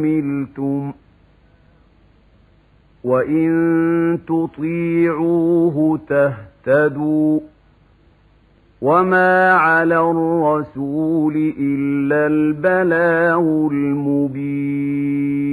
عملتم وإن تطيعوه تهتدوا وما على الرسول إلا البلاغ المبين